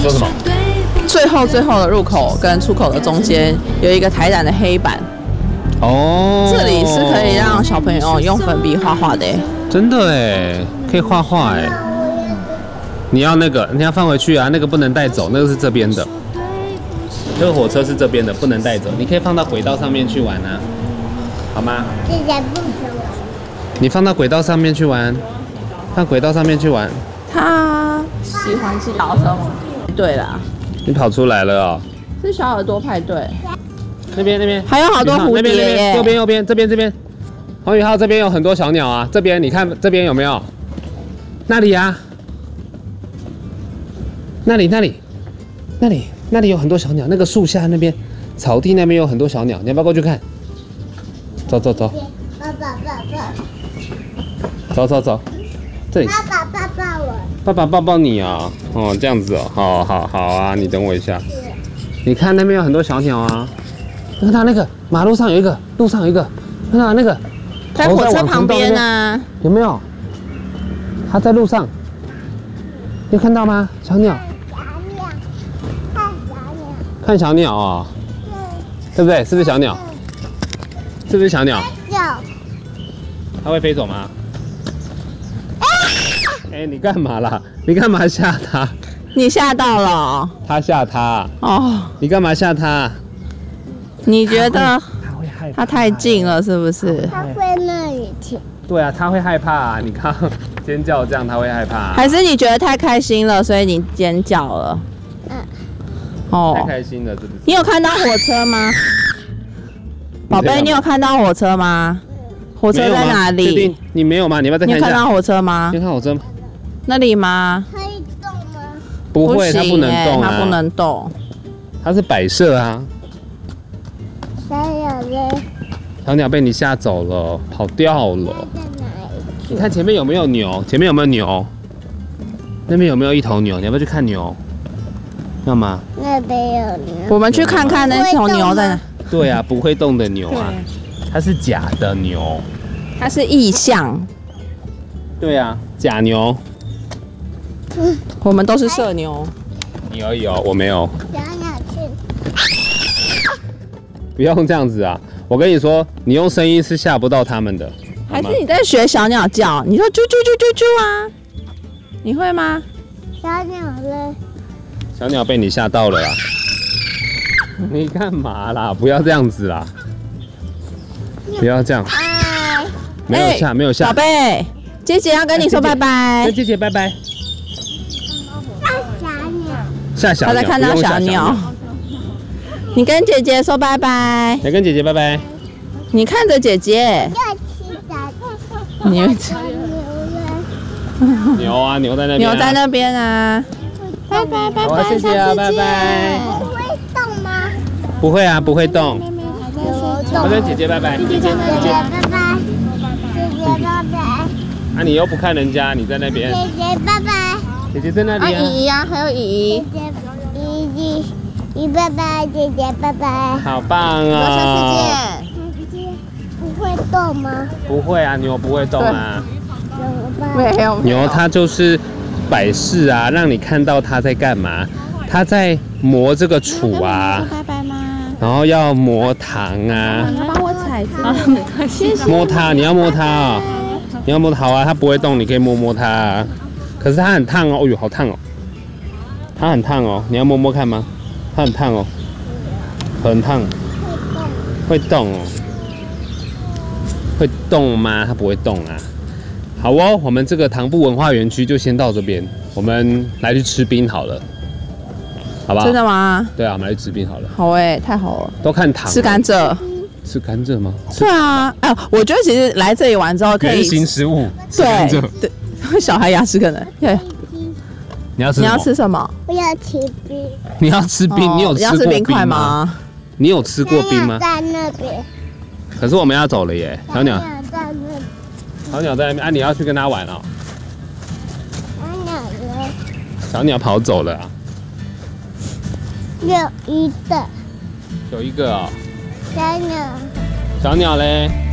说什么？ 最后的入口跟出口的中间有一个台展的黑板。 哦， 这里是可以让小朋友用粉笔画画的耶。 真的哎，可以画画哎。你要那个，你要放回去啊，那个不能带走，那个是这边的。这个火车是这边的，不能带走，你可以放到轨道上面去玩啊，好吗？你放到轨道上面去玩，放轨道上面去玩。 他喜欢骑脚车吗？对啦， 你跑出来了哦。 是小耳朵派对。 那边还有好多蝴蝶耶。 右边，这边。黄宇浩这边有很多小鸟啊，这边你看这边有没有？那里啊，那里有很多小鸟，那个树下那边，草地那边有很多小鸟，你要不要过去看？走。走，这里。爸爸抱抱你啊！哦，这样子哦，好啊，你等我一下。你看那边有很多小鸟啊，看到那个马路上有一个，路上有一个，看到那个， 在火车旁边啊， 有没有？它在路上，有看到吗？小鸟。看小鸟啊，对不对？是不是小鸟？是不是小鸟？它会飞走吗？哎，你干嘛啦？你干嘛吓它？ 你吓到了哦。 他吓他哦。 你干嘛吓他？ 你觉得他会害怕？ 他太近了是不是？ 他会那里去。 对啊，他会害怕啊！你看尖叫这样，他会害怕啊。 还是你觉得太开心了，所以你尖叫了？哦。 太开心了，是不是？ 你有看到火车吗？宝贝，你有看到火车吗？火车在哪里？ 确定你没有吗？你要不要再看一下？ 你有看到火车吗？ 你看火车吗？ 那里吗？ 可以动吗？ 不会，它不能动啊。 它不能动。 它是摆设啊。 小鸟呢？ 小鸟被你吓走了，跑掉了。 在哪里？ 你看前面有没有牛？前面有没有牛？那边有没有一头牛？你要不要去看牛？要吗？ 那边有牛。 我们去看看那头牛在哪。 对啊，不会动的牛啊，它是假的牛。 它是意象。 对啊，假牛。 我们都是社牛。 你而已哦，我没有。 小鸟去。 不要这样子啊！我跟你说，你用声音是吓不到他们的。 还是你在学小鸟叫？你说啾啾啾啾啾啊？你会吗？ 小鸟呢？ 小鸟被你吓到了啦！你干嘛啦？不要这样子啦！不要这样。没有吓。 宝贝，姐姐要跟你说拜拜。 跟姐姐拜拜。吓小鸟。 他在看到小鸟。你跟姐姐说拜拜。 来跟姐姐拜拜。 你看着姐姐。你会吃牛啊，牛在那边。 牛在那边啊。拜拜拜拜， 谢谢啊，拜拜。 不会动吗？ 不会啊，不会动。 我跟姐姐拜拜。 姐姐拜拜。姐姐拜拜。 啊，你又不看人家，你在那边。 姐姐拜拜。 姐姐在那里啊。 姨姨啊，还有姨姨。 姨拜拜，姐姐拜拜。 好棒哦！ 下次见。 不会动吗？ 不会啊，牛不会动啊。 没有。 牛它就是摆饰啊，让你看到它在干嘛。它在磨这个杵啊。 拜拜吗？ 然后要磨糖啊。 你要帮我踩着。谢谢。 摸它，你要摸它啊！你要摸它好啊，它不会动，你可以摸它啊。可是它很烫哦，哦呦，好烫哦！它很烫哦，你要摸摸看吗？它很烫哦，很烫，会动哦，会动吗？它不会动啊。好哦，我们这个唐布文化园区就先到这边，我们来去吃冰好了，好不好？ 真的吗？ 对啊，我们来去吃冰好了。 好哎，太好了。 都看糖。 吃甘蔗。 吃甘蔗吗？ 对啊，哎，我觉得其实来这里玩之后可以。 原型食物。吃甘蔗。 对，小孩牙齿可能。对。 你要吃什么？ 我要吃冰。 你要吃冰？你有吃过冰块吗？你有吃过冰吗？ 在那边。 可是我们要走了耶，小鸟。 小鸟在那边啊！你要去跟它玩哦。 小鸟呢？ 小鸟跑走了啊。 有一个。 有一个哦。 小鸟。 小鸟嘞？